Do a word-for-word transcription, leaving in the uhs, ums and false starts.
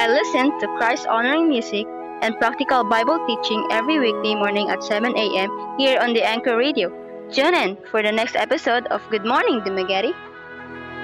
I listen to Christ honoring music and practical Bible teaching every weekday morning at seven a m here on the Anchor Radio. Tune in for the next episode of Good Morning, Dumaguete.